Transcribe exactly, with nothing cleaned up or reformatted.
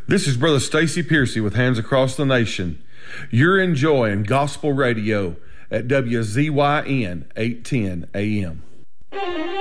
This is Brother Stacy Piercy with Hands Across the Nation. You're enjoying Gospel Radio at W Z Y N eight ten A M.